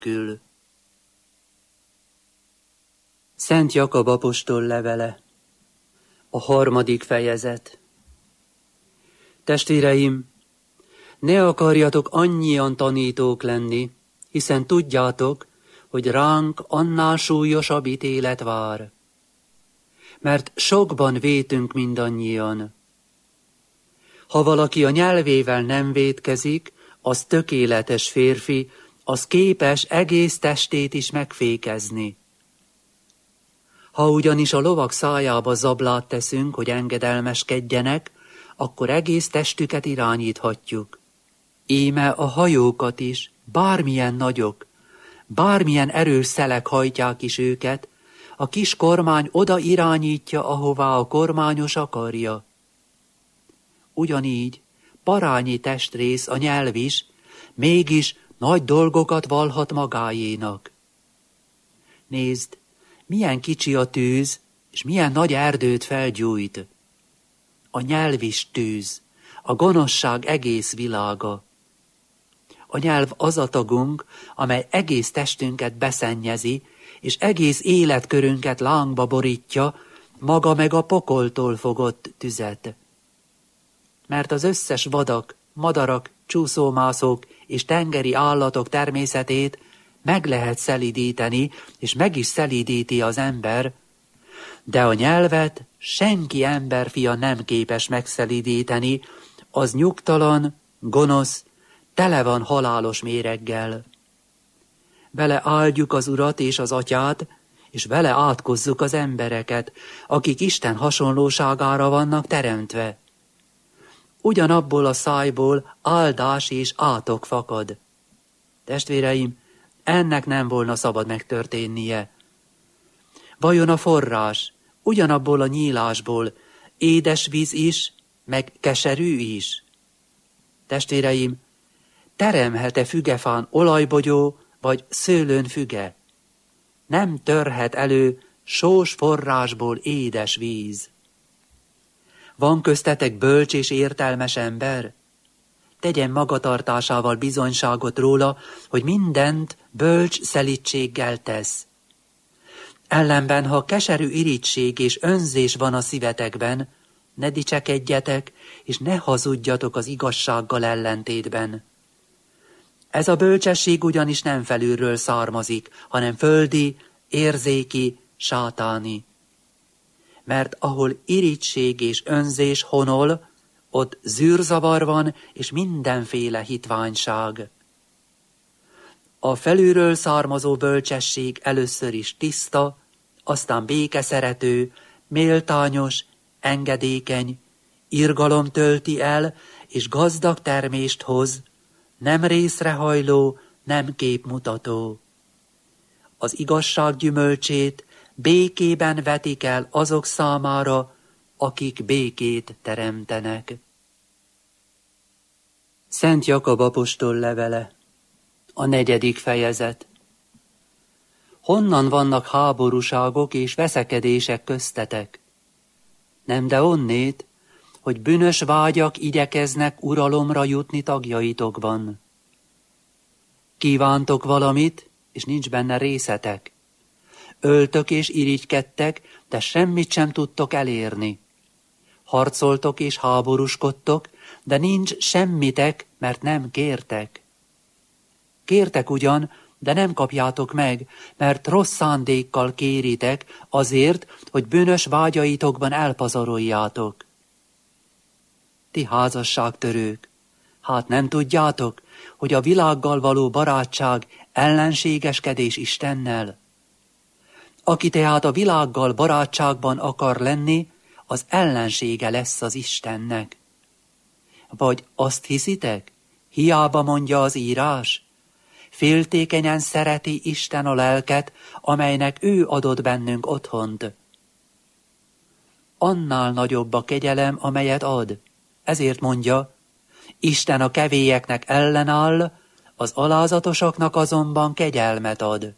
örökkül. Szent Jakab apostol levele, a 3. fejezet. Testvéreim, ne akarjatok annyian tanítók lenni, hiszen tudjátok, hogy ránk annál súlyosabb ítélet vár. Mert sokban vétünk mindannyian. Ha valaki a nyelvével nem vétkezik, az tökéletes férfi, az képes egész testét is megfékezni. Ha ugyanis a lovak szájába zablát teszünk, hogy engedelmeskedjenek, akkor egész testüket irányíthatjuk. Íme a hajókat is, bármilyen nagyok, bármilyen erős szelek hajtják is őket, a kis kormány oda irányítja, ahová a kormányos akarja. Ugyanígy parányi testrész a nyelv is, mégis nagy dolgokat vallhat magáénak. Nézd, milyen kicsi a tűz, és milyen nagy erdőt felgyújt. A nyelv is tűz, a gonoszság egész világa. A nyelv az a tagunk, amely egész testünket beszennyezi, és egész életkörünket lángba borítja, maga meg a pokoltól fogott tüzet. Mert az összes vadak, madarak, csúszómászók és tengeri állatok természetét meg lehet szelídíteni, és meg is szelídíti az ember, de a nyelvet senki emberfia nem képes megszelídíteni, az nyugtalan, gonosz, tele van halálos méreggel. Vele áldjuk az Urat és az Atyát, és vele átkozzuk az embereket, akik Isten hasonlóságára vannak teremtve. Ugyanabból a szájból áldás és átok fakad. Testvéreim, ennek nem volna szabad megtörténnie. Vajon a forrás, ugyanabból a nyílásból édes víz is, meg keserű is? Testvéreim, teremhet-e fügefán olajbogyó, vagy szőlőn füge? Nem törhet elő sós forrásból édes víz. Van köztetek bölcs és értelmes ember? Tegyen magatartásával bizonyságot róla, hogy mindent bölcs szelídséggel tesz. Ellenben, ha keserű irigység és önzés van a szívetekben, ne dicsekedjetek, és ne hazudjatok az igazsággal ellentétben. Ez a bölcsesség ugyanis nem felülről származik, hanem földi, érzéki, sátáni. Mert ahol irigység és önzés honol, ott zűrzavar van, és mindenféle hitványság. A felülről származó bölcsesség először is tiszta, aztán békeszerető, méltányos, engedékeny, irgalom tölti el, és gazdag termést hoz, nem részrehajló, nem képmutató. Az igazság gyümölcsét békében vetik el azok számára, akik békét teremtenek. Szent Jakab apostol levele, a 4. fejezet. Honnan vannak háborúságok és veszekedések köztetek? Nem de onnét, hogy bűnös vágyak igyekeznek uralomra jutni tagjaitokban. Kívántok valamit, és nincs benne részetek. Öltök és irigykedtek, de semmit sem tudtok elérni. Harcoltok és háborúskodtok, de nincs semmitek, mert nem kértek. Kértek ugyan, de nem kapjátok meg, mert rossz szándékkal kéritek, azért, hogy bűnös vágyaitokban elpazaroljátok. Ti házasságtörők, hát nem tudjátok, hogy a világgal való barátság ellenségeskedés Istennel? Aki tehát a világgal barátságban akar lenni, az ellensége lesz az Istennek. Vagy azt hiszitek? Hiába mondja az írás? Féltékenyen szereti Isten a lelket, amelynek ő adott bennünk otthont. Annál nagyobb a kegyelem, amelyet ad. Ezért mondja, Isten a kevélyeknek ellenáll, az alázatosoknak azonban kegyelmet ad.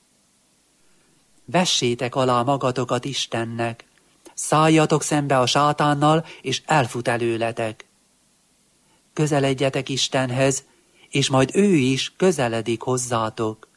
Vessétek alá magatokat Istennek, szálljatok szembe a sátánnal, és elfut előletek. Közeledjetek Istenhez, és majd ő is közeledik hozzátok.